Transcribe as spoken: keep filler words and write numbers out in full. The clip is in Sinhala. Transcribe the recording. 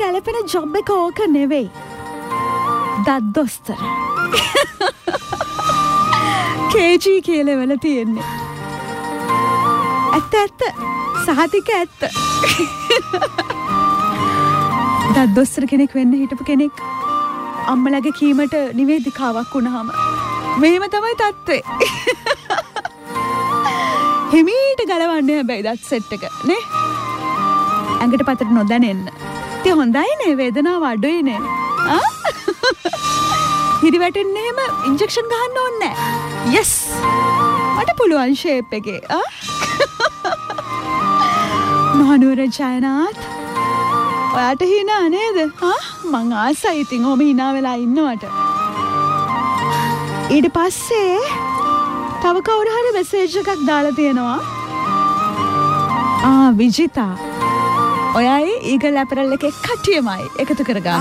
ගැලපෙන ජොබ් එක ඕක නෙවෙයි. දත් දොස්තර. කේජී කියලා වල තියෙන්නේ. ඇත්ත ඇත්ත. සහතික ඇත්ත. දත් දොස්තර කෙනෙක් වෙන්න හිටපු කෙනෙක් අම්මලගේ කීමට නිවේදිකාවක් වුණාම මෙහෙම තමයි තත්ත්වේ. හිමීට ගලවන්නේ හැබැයි දත් සෙට් එක නේ. ඇඟට පතට නොදැනෙන්න. ඉතින් හොඳයිනේ වේදනාව අඩුයිනේ. ආ? හිරි වැටෙන්නේ එහෙම ඉන්ජෙක්ෂන් ගහන්න ඕනේ නැහැ. යස්. මට පුළුවන් ෂේප් එකේ. ආ? මහනුවර ජයනාත් ඔයාට hina නේද? ආ? මං ආසයි ඉතින් ඔහම hina වෙලා ඉන්නවට. ඊට පස්සේ තව කවුරු හරි මෙසේජ් එකක් දාලා තියෙනවා. ආ විජිතා. ඔයයි ඊගල් ඇපරල් එකේ කට්ටියමයි එකතු කරගන්න.